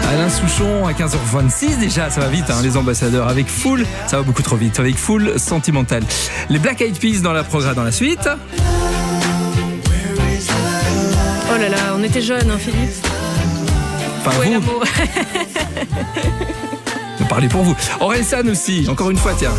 Alain Souchon à 15h26 déjà, ça va vite les ambassadeurs avec Full, ça va beaucoup trop vite, avec Full Sentimental. Les Black Eyed Peas dans la suite. Oh là là, on était jeunes Philippe. Enfin ouais, vous l'amour. Parlez pour vous. Orelsan aussi, encore une fois tiens.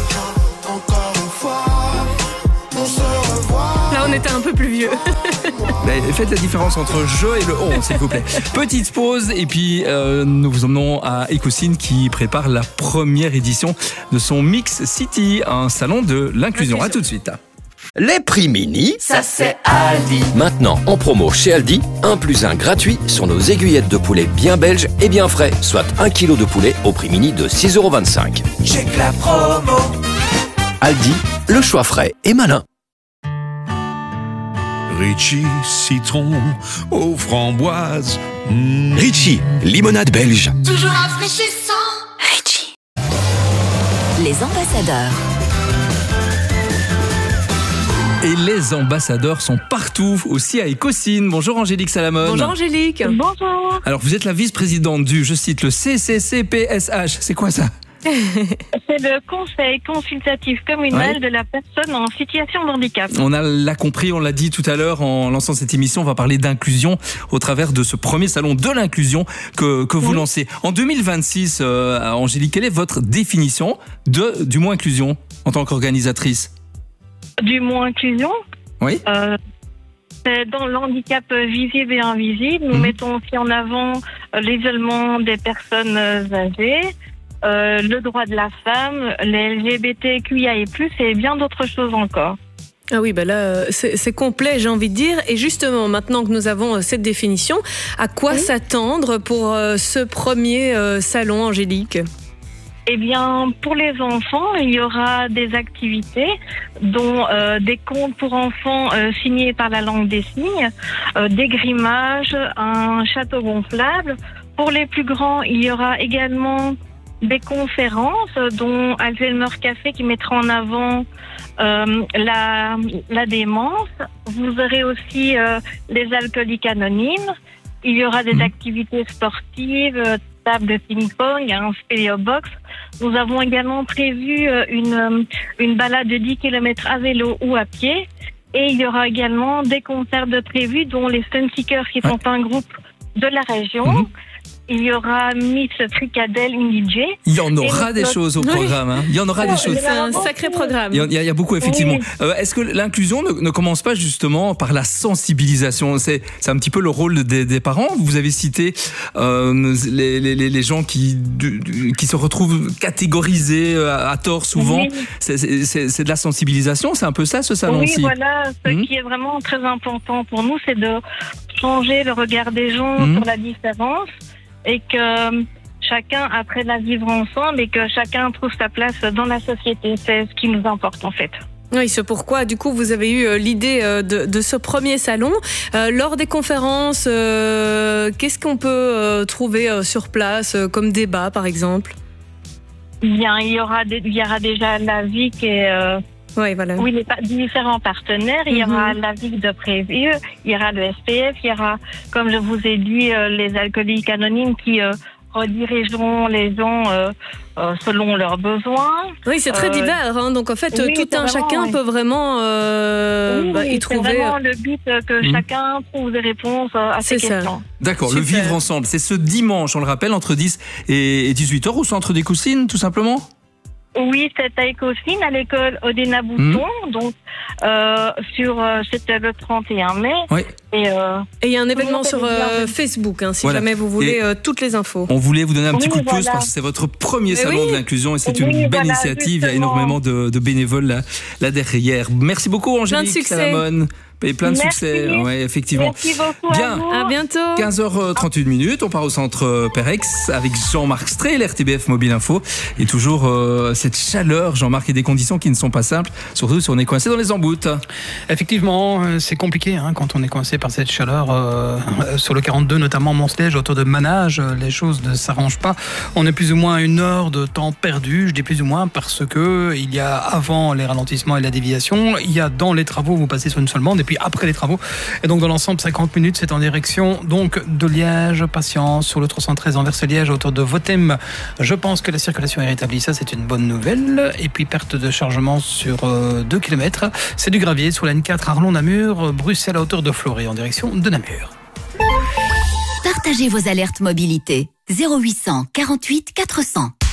Là on était un peu plus vieux. Faites la différence entre je et le on, s'il vous plaît. Petite pause et puis nous vous emmenons à Ecosyn qui prépare la première édition de son Mix City, un salon de l'inclusion. À tout de suite. Les prix mini, ça c'est Aldi. Maintenant en promo chez Aldi, 1 + 1 gratuit sur nos aiguillettes de poulet bien belges et bien frais, soit 1 kg de poulet au prix mini de 6,25 €. Check la promo. Aldi, le choix frais et malin. Ritchie, citron aux framboises. Ritchie, limonade belge. Toujours rafraîchissant. Ritchie. Les ambassadeurs. Et les ambassadeurs sont partout, aussi à Ecosyn. Bonjour Angélique Salamone. Bonjour Angélique. Bonjour. Alors vous êtes la vice-présidente du, je cite, le CCCPSH. C'est quoi ça ? C'est le Conseil consultatif communal de la personne en situation de handicap. On l'a compris, on l'a dit tout à l'heure en lançant cette émission, on va parler d'inclusion au travers de ce premier salon de l'inclusion que vous lancez. En 2026, Angélique, quelle est votre définition du mot inclusion en tant qu'organisatrice ? Du mot inclusion ? Oui. C'est dans le handicap visible et invisible. Nous mettons aussi en avant l'isolement des personnes âgées, le droit de la femme, les LGBTQIA+, et bien d'autres choses encore. Ah oui, là, c'est complet, j'ai envie de dire. Et justement, maintenant que nous avons cette définition, à quoi s'attendre pour ce premier salon, Angélique ? Eh bien, pour les enfants, il y aura des activités, dont des contes pour enfants signés par la langue des signes, des grimages, un château gonflable. Pour les plus grands, il y aura également des conférences, dont Alzheimer Café qui mettra en avant la démence. Vous aurez aussi les alcooliques anonymes. Il y aura des activités sportives, table de ping-pong, un spéléobox. Nous avons également prévu une balade de 10 km à vélo ou à pied. Et il y aura également des concerts de prévus, dont les Sunseekers qui sont un groupe de la région. Il y aura Miss Fricadelle, une DJ. Il y en aura des choses au programme. Il y en aura des choses. C'est un sacré programme. Il y a beaucoup, effectivement. Est-ce que l'inclusion ne commence pas justement par la sensibilisation ? C'est un petit peu le rôle des parents. Vous avez cité les gens qui se retrouvent catégorisés à tort souvent. C'est de la sensibilisation, c'est un peu ça, ce salon aussi. Oui, voilà. Ce qui est vraiment très important pour nous, c'est de changer le regard des gens sur la différence. Et que chacun apprenne à vivre ensemble et que chacun trouve sa place dans la société. C'est ce qui nous importe en fait. Oui, c'est pourquoi du coup vous avez eu l'idée de ce premier salon. Lors des conférences, qu'est-ce qu'on peut trouver sur place comme débat par exemple ? Bien, il y aura déjà la VIC et... Oui, voilà. Oui, les différents partenaires. Il y aura la VIC de prévu, il y aura le SPF, il y aura, comme je vous ai dit, les alcooliques anonymes qui redirigeront les gens selon leurs besoins. Oui, c'est très divers, donc en fait, tout un chacun peut vraiment y trouver. C'est vraiment le but que chacun trouve des réponses à ces questions. D'accord, le vivre ensemble. C'est ce dimanche, on le rappelle, entre 10 et 18h au centre d'Ecosyn, tout simplement ? Oui, c'est à Ecosyn, à l'école Odena Bouton, donc c'était le 31 mai. Oui. Et il y a un événement sur Facebook, si jamais vous voulez toutes les infos. On voulait vous donner un petit coup de pouce parce que c'est votre premier salon de l'inclusion et c'est une belle initiative. Il y a énormément de bénévoles là derrière. Merci beaucoup Angélique Salamone. Et plein de succès, ouais, effectivement. Merci beaucoup. Bien. À bientôt. 15h31, on part au centre Perex avec Jean-Marc Stré, l'RTBF Mobile Info. Et toujours cette chaleur, Jean-Marc, et des conditions qui ne sont pas simples, surtout si on est coincé dans les emboutes. Effectivement, c'est compliqué quand on est coincé par cette chaleur. Sur le 42, notamment Monstelge, autour de Manage, les choses ne s'arrangent pas. On est plus ou moins à 1 heure de temps perdu, je dis plus ou moins, parce que il y a avant les ralentissements et la déviation, il y a dans les travaux, vous passez sur une seule bande, et puis après les travaux. Et donc dans l'ensemble, 50 minutes, c'est en direction donc de Liège. Patience sur le 313 Anvers-Liège, autour de Votem. Je pense que la circulation est rétablie, ça c'est une bonne nouvelle. Et puis perte de chargement sur 2 km. C'est du gravier sur la N4 Arlon-Namur, Bruxelles à hauteur de Florey en direction de Namur. Partagez vos alertes mobilité. 0800 48 400.